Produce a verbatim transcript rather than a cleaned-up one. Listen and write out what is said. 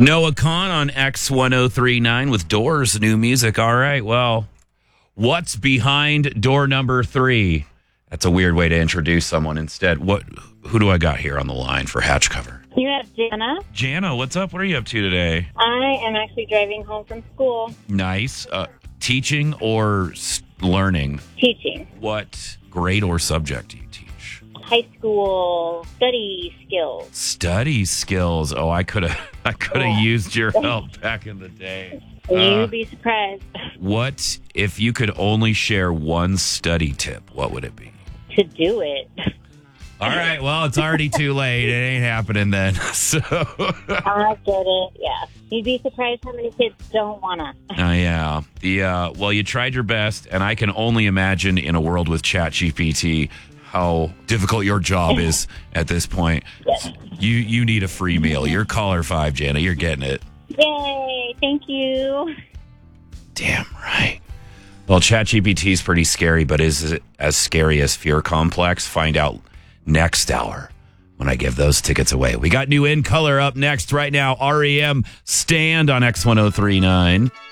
Noah Kahn on X ten thirty-nine with Doors, new music. All right, well, what's behind door number three? That's a weird way to introduce someone instead. What? Who do I got here on the line for Hatch Cover? You have Jana. Jana, what's up? What are you up to today? I am actually driving home from school. Nice. Uh, teaching or s- learning? Teaching. What grade or subject do you teach? High school study skills. Study skills. Oh, I could have I could have Yeah. used your help back in the day. You'd Uh, be surprised what if you could only share one study tip? What would it be? to do it. All right. Well, it's already too late. It ain't happening then. So, oh I get it. Yeah. You'd be surprised how many kids don't want to. yeah. The uh, well, you tried your best, and I can only imagine in a world with ChatGPT how difficult your job is at this point. Yes. You you need a free meal. You're caller five, Jana. You're getting it. Yay. Thank you. Damn right. Well, ChatGPT is pretty scary, but is it as scary as Fear Complex? Find out next hour when I give those tickets away. We got new In Color up next right now. R E M Stand on X ten thirty-nine.